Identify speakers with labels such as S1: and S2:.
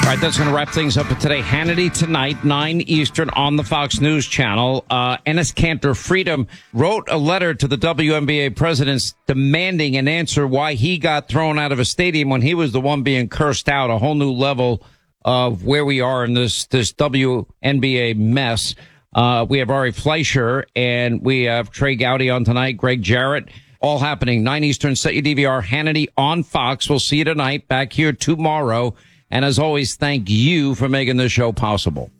S1: All right, that's going to wrap things up for today. Hannity tonight, 9 Eastern on the Fox News Channel. Enes Kanter Freedom wrote a letter to the WNBA presidents demanding an answer why he got thrown out of a stadium when he was the one being cursed out. A whole new level of where we are in this WNBA mess. We have Ari Fleischer and we have Trey Gowdy on tonight, Greg Jarrett. All happening 9 Eastern. Set your DVR. Hannity on Fox. We'll see you tonight. Back here tomorrow. And as always, thank you for making this show possible.